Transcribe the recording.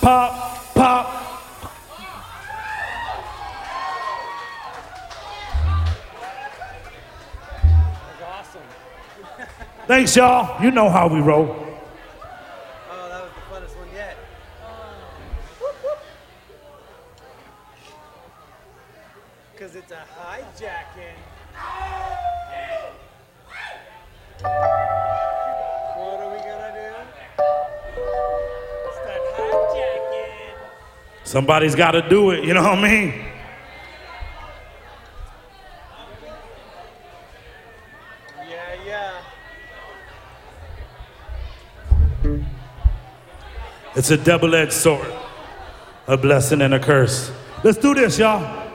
pop, pop. Thanks, y'all. You know how we roll. Oh, that was the funnest one yet. Because it's a hijacking. What are we gonna do? It's that hijacking. Somebody's got to do it, you know what I mean? Yeah. It's a double-edged sword, a blessing and a curse. Let's do this, y'all.